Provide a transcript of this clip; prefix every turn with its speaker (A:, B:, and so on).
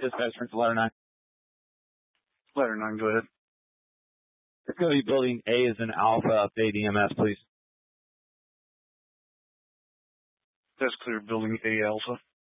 A: Dispatch for letter 9.
B: Letter 9, go ahead.
A: It's going to be building A as an alpha, update EMS, please.
B: That's clear, building A alpha.